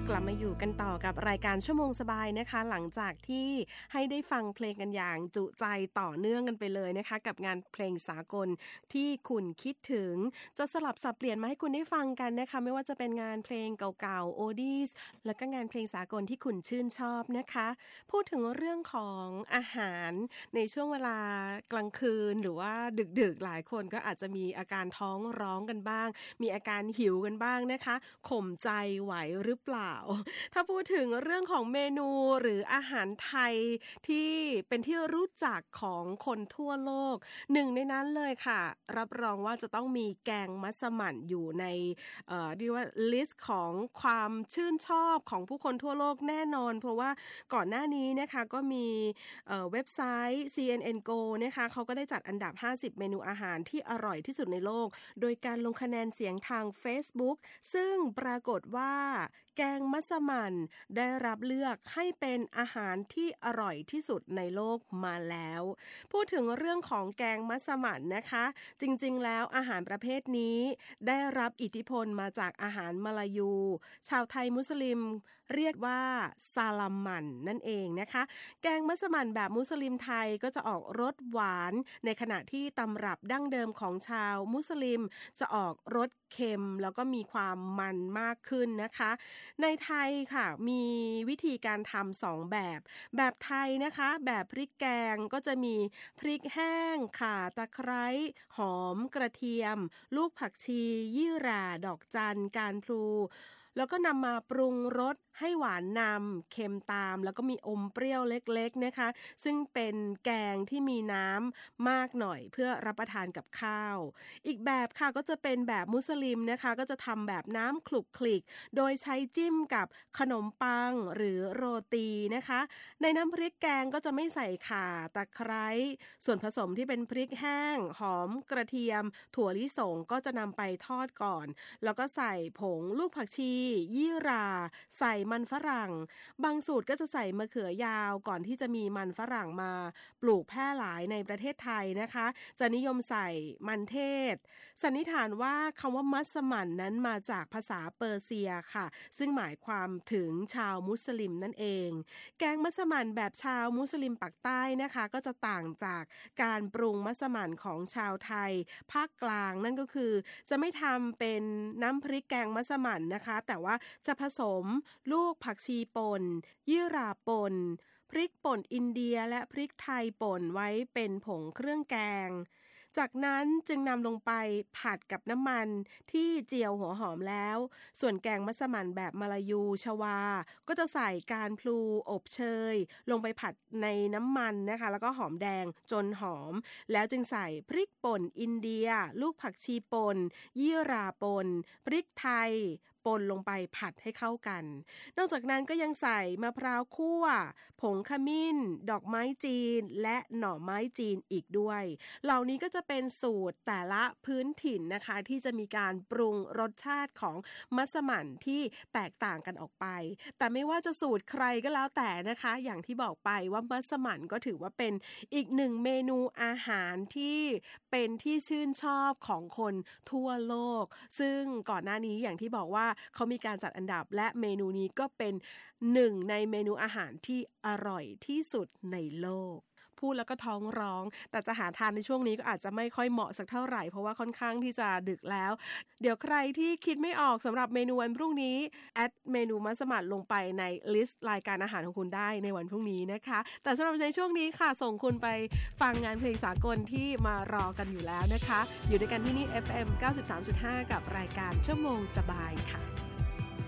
กลับมาอยู่กันต่อกับรายการชั่วโมงสบายนะคะหลังจากที่ให้ได้ฟังเพลงกันอย่างจุใจต่อเนื่องกันไปเลยนะคะกับงานเพลงสากลที่คุณคิดถึงจะสลับสับเปลี่ยนมาให้คุณได้ฟังกันนะคะไม่ว่าจะเป็นงานเพลงเก่าๆโอดีสแล้วก็งานเพลงสากลที่คุณชื่นชอบนะคะพูดถึงเรื่องของอาหารในช่วงเวลากลางคืนหรือว่าดึกๆหลายคนก็อาจจะมีอาการท้องร้องกันบ้างมีอาการหิวกันบ้างนะคะข่มใจไหวหรือเปล่าถ้าพูดถึงเรื่องของเมนูหรืออาหารไทยที่เป็นที่รู้จักของคนทั่วโลกหนึ่งในนั้นเลยค่ะรับรองว่าจะต้องมีแกงมัสมั่นอยู่ในเรียกว่าลิสต์ของความชื่นชอบของผู้คนทั่วโลกแน่นอนเพราะว่าก่อนหน้านี้นะคะก็มีเว็บไซต์ CNN Go นะคะเขาก็ได้จัดอันดับ50เมนูอาหารที่อร่อยที่สุดในโลกโดยการลงคะแนนเสียงทาง Facebook ซึ่งปรากฏว่าแกงมัสมั่นได้รับเลือกให้เป็นอาหารที่อร่อยที่สุดในโลกมาแล้วพูดถึงเรื่องของแกงมัสมั่นนะคะจริงๆแล้วอาหารประเภทนี้ได้รับอิทธิพลมาจากอาหารมลายูชาวไทยมุสลิมเรียกว่าซาลัมมันนั่นเองนะคะแกงมัสมั่นแบบมุสลิมไทยก็จะออกรสหวานในขณะที่ตำรับดั้งเดิมของชาวมุสลิมจะออกรสเค็มแล้วก็มีความมันมากขึ้นนะคะในไทยค่ะมีวิธีการทำ2แบบไทยนะคะแบบพริกแกงก็จะมีพริกแห้งข่าตะไคร้หอมกระเทียมลูกผักชียี่หร่าดอกจันการพลูแล้วก็นำมาปรุงรสให้หวานนำเค็มตามแล้วก็มีอมเปรี้ยวเล็กๆนะคะซึ่งเป็นแกงที่มีน้ำมากหน่อยเพื่อรับประทานกับข้าวอีกแบบค่ะก็จะเป็นแบบมุสลิมนะคะก็จะทำแบบน้ำคลุกคลิกโดยใช้จิ้มกับขนมปังหรือโรตีนะคะในน้ำพริกแกงก็จะไม่ใส่ข่าตะไคร้ส่วนผสมที่เป็นพริกแห้งหอมกระเทียมถั่วลิสงก็จะนำไปทอดก่อนแล้วก็ใส่ผงลูกผักชียี่หร่าใส่มันฝรั่งบางสูตรก็จะใส่มะเขือยาวก่อนที่จะมีมันฝรั่งมาปลูกแพร่หลายในประเทศไทยนะคะจะนิยมใส่มันเทศสันนิษฐานว่าคำว่ามัสมั่นนั้นมาจากภาษาเปอร์เซียค่ะซึ่งหมายความถึงชาวมุสลิมนั่นเองแกงมัสมั่นแบบชาวมุสลิมปากใต้นะคะก็จะต่างจากการปรุงมัสมั่นของชาวไทยภาคกลางนั่นก็คือจะไม่ทำเป็นน้ำพริกแกงมัสมั่นนะคะแต่ว่าจะผสมลูกผักชีป่นยี่หร่าป่นพริกป่นอินเดียและพริกไทยป่นไว้เป็นผงเครื่องแกงจากนั้นจึงนำลงไปผัดกับน้ำมันที่เจียวหัวหอมแล้วส่วนแกงมัสมั่นแบบมลายูชวาก็จะใส่การพลูอบเชยลงไปผัดในน้ำมันนะคะแล้วก็หอมแดงจนหอมแล้วจึงใส่พริกป่นอินเดียลูกผักชีป่นยี่หร่าป่นพริกไทยป่นลงไปผัดให้เข้ากันนอกจากนั้นก็ยังใส่มะพร้าวคั่วผงขมิ้นดอกไม้จีนและหน่อไม้จีนอีกด้วยเหล่านี้ก็จะเป็นสูตรแต่ละพื้นถิ่นนะคะที่จะมีการปรุงรสชาติของมัสมั่นที่แตกต่างกันออกไปแต่ไม่ว่าจะสูตรใครก็แล้วแต่นะคะอย่างที่บอกไปว่ามัสมั่นก็ถือว่าเป็นอีกหนึ่งเมนูอาหารที่เป็นที่ชื่นชอบของคนทั่วโลกซึ่งก่อนหน้านี้อย่างที่บอกว่าเขามีการจัดอันดับและเมนูนี้ก็เป็นหนึ่งในเมนูอาหารที่อร่อยที่สุดในโลกพูดแล้วก็ท้องร้องแต่จะหาทานในช่วงนี้ก็อาจจะไม่ค่อยเหมาะสักเท่าไหร่เพราะว่าค่อนข้างที่จะดึกแล้วเดี๋ยวใครที่คิดไม่ออกสำหรับเมนูวันพรุ่งนี้แอดเมนูมัสมั่นลงไปในลิสต์รายการอาหารของคุณได้ในวันพรุ่งนี้นะคะแต่สำหรับในช่วงนี้ค่ะส่งคุณไปฟังงานเพลงสากลที่มารอกันอยู่แล้วนะคะอยู่ด้วยกันที่นี่ FM 93.5 กับรายการชั่วโมงสบายค่ะ